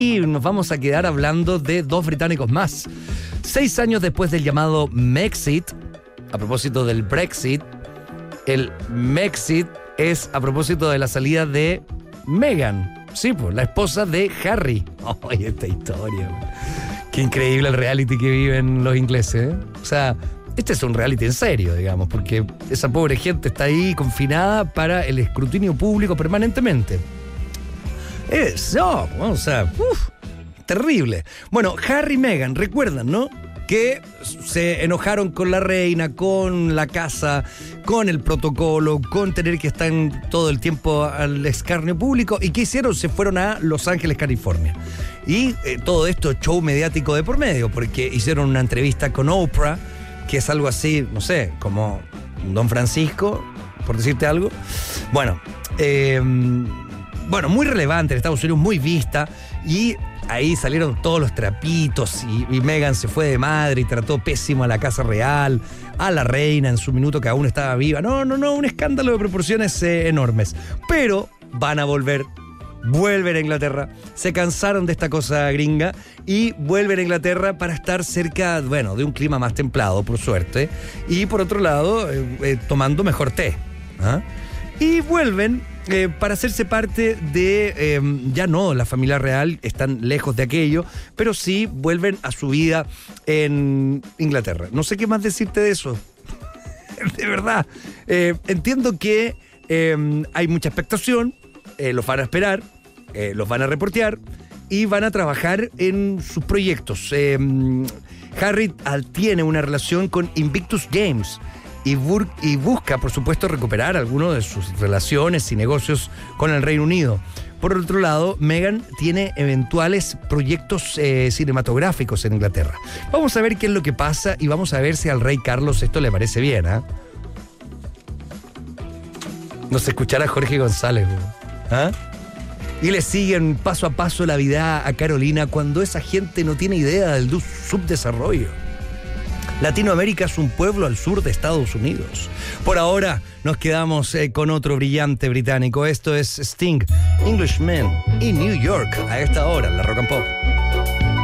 Y nos vamos a quedar hablando de dos británicos más. 6 años después del llamado Mexit, a propósito del Brexit, el Mexit es a propósito de la salida de Meghan. Sí, pues, la esposa de Harry. ¡Ay, esta historia! Qué increíble el reality que viven los ingleses, ¿eh? O sea, este es un reality en serio, digamos, porque esa pobre gente está ahí confinada para el escrutinio público permanentemente. Eso, o sea, terrible. Bueno, Harry y Meghan, recuerdan, ¿no? Que se enojaron con la reina, con la casa, con el protocolo, con tener que estar todo el tiempo al escarnio público. ¿Y qué hicieron? Se fueron a Los Ángeles, California. Y todo esto, show mediático de por medio, porque hicieron una entrevista con Oprah, que es algo así, no sé, como Don Francisco, por decirte algo. Bueno, muy relevante en Estados Unidos, muy vista, y ahí salieron todos los trapitos y Meghan se fue de madre y trató pésimo a la casa real, a la reina en su minuto que aún estaba viva. No, un escándalo de proporciones enormes. Pero van a vuelven a Inglaterra, se cansaron de esta cosa gringa y vuelven a Inglaterra para estar cerca, de un clima más templado, por suerte, y por otro lado, tomando mejor té. ¿Ah? Y vuelven para hacerse parte de, ya no, la familia real, están lejos de aquello, pero sí vuelven a su vida en Inglaterra. No sé qué más decirte de eso. De verdad. Entiendo que hay mucha expectación, los van a esperar, los van a reportear y van a trabajar en sus proyectos. Harry tiene una relación con Invictus Games, y busca, por supuesto, recuperar algunas de sus relaciones y negocios con el Reino Unido. Por otro lado, Meghan tiene eventuales proyectos cinematográficos en Inglaterra. Vamos a ver qué es lo que pasa y vamos a ver si al rey Carlos esto le parece bien, ¿ah? Nos escuchará Jorge González, ¿ah? Y le siguen paso a paso la vida a Carolina cuando esa gente no tiene idea del subdesarrollo. Latinoamérica es un pueblo al sur de Estados Unidos. Por ahora nos quedamos con otro brillante británico. Esto es Sting, Englishman y New York, a esta hora en la Rock and Pop.